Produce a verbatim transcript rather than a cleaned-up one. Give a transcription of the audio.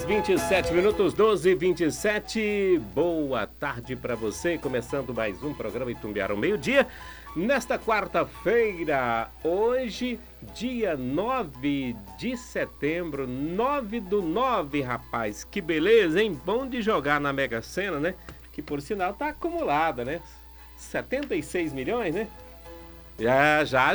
vinte e sete minutos, doze e vinte e sete. Boa tarde para você. Começando mais um programa Itumbiara ao meio-dia. Nesta quarta-feira, hoje, dia nove de setembro, nove do nove, rapaz. Que beleza, hein? Bom de jogar na Mega Sena, né? Que por sinal tá acumulada, né? setenta e seis milhões, né? Já, já